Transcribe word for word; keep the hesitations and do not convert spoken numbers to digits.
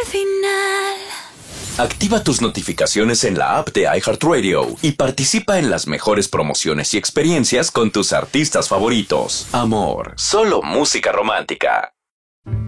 el final. Activa tus notificaciones en la app de iHeartRadio y participa en las mejores promociones y experiencias con tus artistas favoritos. Amor, solo música romántica.